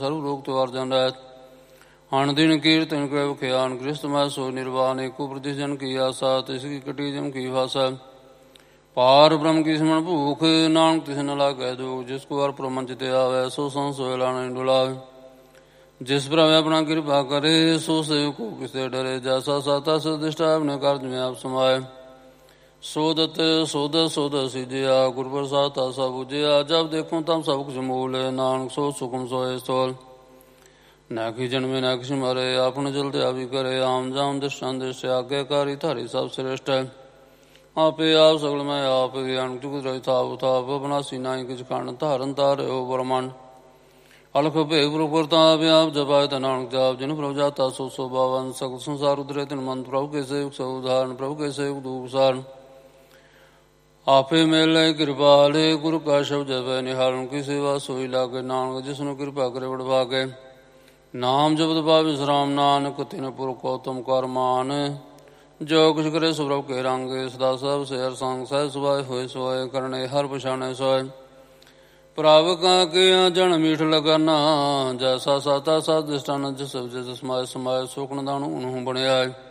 ਸਰਬ ਲੋਕ ਤਿਵਾਰ ਜਨ ਰਹਿਤ ਹਣ ਦਿਨ ਕੀਰਤਨ ਕੈ ਬਖਿਆਨ ਕ੍ਰਿਸਤ ਮੈਂ ਸੋ ਨਿਰਵਾਨ ਏਕੋ ਪ੍ਰਤਿ ਜਨ ਕੀ ਆਸਾ ਤਿਸ ਕੀ ਕਟੀ ਜਮ ਕੀ ਭਾਸਾ ਪਾਰ ਬ੍ਰਹਮ ਕੀ ਸਿਮਰਨ ਭੂਖ ਨਾਨਕ ਤਿਸ ਨ ਲਾਗੈ ਦੁਖ ਜਿਸ ਕੋ ਹਰਿ ਪ੍ਰਮੰਚ ਤੇ ਆਵੈ ਸੋ ਸੰਗ ਸੋਇ ਲਾਣਾ ਡੁਲਾਵੇ ਜਿਸ ਪ੍ਰਭ ਆਪਣਾ ਕਿਰਪਾ ਕਰੇ ਸੋ ਸੇਵ ਕੋ ਕਿਸੇ ਡਰੇ ਜੈਸਾ ਸਾਤਾ ਸਦਿਸ਼ਟਾ ਆਪਣੇ ਕਾਰਜ ਮੈਂ ਆਪ ਸਮਾਏ ਸੋਦਤ ਸੋਦ ਸਿਜਿਆ ਗੁਰ ਪ੍ਰਸਾਦ ਤਾ ਸਭ ਬੁਝਿਆ ਜਬ ਦੇਖੋ ਤਬ ਸਭ ਕੁਛ ਮੂਲ ਨਾਨਕ ਸੋ ਸੁਖਮ ਸੋਏ ਸੋਲ ਨਾ ਕੀ ਜਨਮੇ ਨਾ ਕਿਛ ਮਰੇ ਆਪਨ ਜਲ ਤੇ ਆਵੀ ਕਰੇ ਆਮ ਜਾਮ ਦ੍ਰਿਸ਼ਟਾਂ ਦ੍ਰਿਸ਼ ਆਗਿਆਕਾਰੀ ਧਾਰੀ ਸਭ ਸ੍ਰੇਸ਼ਟ ਹੈ ਆਪੇ ਆਪ ਸਗਲ ਮੈਂ ਆਪ ਗਿਆਨ ਚੁਕ ਰਹੀ ਥਾਪ ਥਾਪ ਬਨਾਸੀ ਨਾਹੀ ਕਿਛ ਖੰਡ ਧਾਰਨ ਧਾਰਿਓ ਬ੍ਰਹਮੰਡ ਅਲਖ ਭੇਗ ਪ੍ਰਤਾਪ ਆਪ ਜਪਾਇ ਤਾ ਨਾਨਕ ਜਾਪ ਜਿਨ ਪ੍ਰਭ ਜਾਤਾ ਸੋ ਸੋ ਬਾਵਨ ਸਗਲ ਸੰਸਾਰ ਉਦਰੇ ਤਿਨ ਮੰਤ ਪ੍ਰਭੂ ਕੇ ਸੇਵਕ ਸੋ ਉਦਾਹਰਨ ਪ੍ਰਭੂ ਕੇ ਸੇਵਕ ਦੂਪ ਸਾਰਨ ਆਪੇ ਮਿਲੇ ਕਿਰਪਾਲੇ ਗੁਰੂ ਕਾ ਸ਼ਬਦ ਜਪੈ ਨਿਹਾਰਨ ਕੀ ਸੇਵਾ ਸੋਈ ਲਾਗੇ ਨਾਨਕ ਜਿਸਨੂੰ ਕਿਰਪਾ ਕਰੇ ਵਡ ਭਾਗੇ ਨਾਮ ਜਪਤ ਪਾਵ ਵਿਸਰਾਮ ਨਾਨਕ ਤਿਨ ਪੁਰ ਕੌਤਮ ਕਰ ਮਾਨ ਜੋ ਕੁਛ ਕਰੇ ਸੋ ਪ੍ਰਭ ਕੇ ਰੰਗੇ ਸਦਾ ਸਭ ਸੇ ਹਰ ਸੰਗ ਸਹਿ ਸੁਭਾਏ ਹੋਏ ਸੋਏ ਕਰਨੇ ਹਰ ਪਛਾਣੇ ਸੋਏ ਪ੍ਰਭ ਕਾ ਕੀਆ ਜਨ ਮੀਠ ਲਗਾਨਾ ਜੈਸਾ ਸਾਤਾ ਸਦਿਸ਼ਟਾਨ ਜਿਸ ਸਮਾਏ ਸਮਾਏ ਸੁਖਨ ਦਾਣੂ ਉਹਨੂੰ ਬਣਿਆ